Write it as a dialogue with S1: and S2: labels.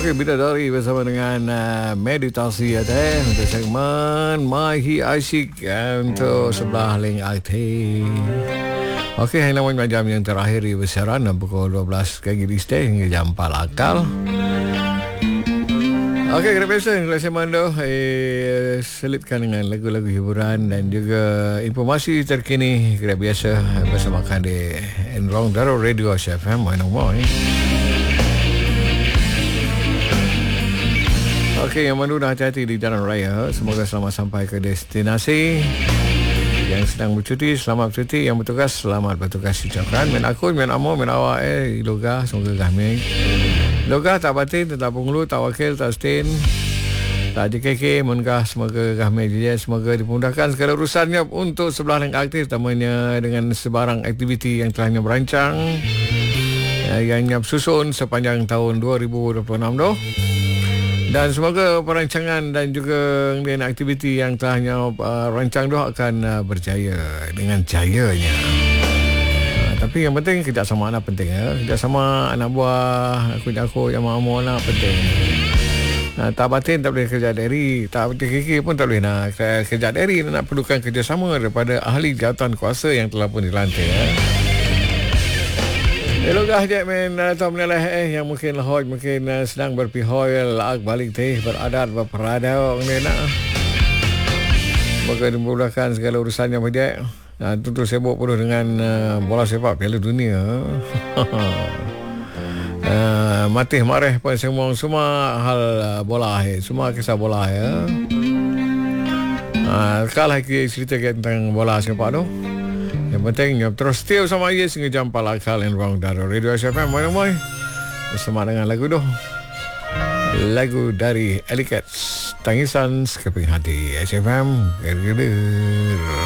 S1: Okey, Bidadari bersama dengan meditasi ya teh untuk segmen Mahi Asyik untuk sebelah link IT. Okey, yang namanya jam yang terakhir di besaran pukul 12 pagi di stay hingga jam 4 akal. Okey, kita biasa segmen tu selitkan dengan lagu-lagu hiburan dan juga informasi terkini kita biasa bersamakan di Enrong Daro Radio FM Moy. Okey, yang mandu dah hati-hati di jalan raya. Semoga selamat sampai ke destinasi. Yang sedang bercuti, selamat bercuti. Yang bertugas, selamat bertugas. Ucapkan men aku, men amo, men awak loga, semoga kami loga tak batin, tak punglu, tak wakil, tak stain, tak JKK, mengah semoga kami je. Semoga dimudahkan segala urusannya untuk sebelah yang aktif, temannya dengan sebarang aktiviti yang telah berancang yang susun sepanjang tahun 2026 tu. Dan semoga perancangan dan juga aktiviti yang telah rancang tu akan berjaya dengan jayanya. Tapi yang penting kerjasama anak penting ya. Kerjasama anak buah, aku yang mahu anak penting. Tak batin tak boleh kerja dari, tak kiki pun tak boleh nak kerja dari, nak perlukan kerjasama daripada ahli jawatan kuasa yang telah pun dilantik ya. Elokah je men atau meneleh yang mungkin lahoj mungkin sedang berpihoi laak balik teh beradat berperada ni nak. Semoga dimudahkan segala urusannya pada. Tentu sibuk penuh dengan bola sepak Piala Dunia. Matih marah pun semua hal bola semua kisah bola ya. Kalau lagi cerita tentang bola sepak tu. Yang penting terus setia sama dia sehingga jam 4 akal Enrong Daro Radio FM Moy bersama dengan lagu tu. Lagu dari Ellie Cats, Tangisan Sekeping Hati. SFM.